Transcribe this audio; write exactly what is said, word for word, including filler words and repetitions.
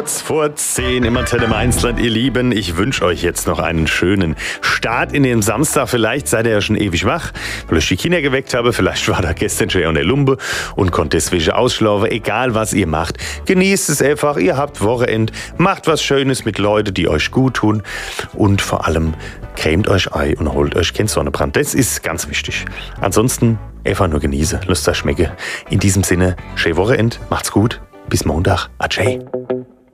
Kurz vor zehn im Antenne Mainzland, ihr Lieben. Ich wünsche euch jetzt noch einen schönen Start in den Samstag. Vielleicht seid ihr ja schon ewig wach, weil ich die Kinder geweckt habe. Vielleicht war da gestern schon an der Lumpe und konnte deswegen ausschlafen. Egal, was ihr macht, genießt es einfach. Ihr habt Wochenend, macht was Schönes mit Leuten, die euch gut tun. Und vor allem cremt euch ein und holt euch kein Sonnenbrand. Das ist ganz wichtig. Ansonsten einfach nur genießen, lasst euch schmecken. In diesem Sinne, schönes Wochenend, macht's gut. Bis Montag. Adieu.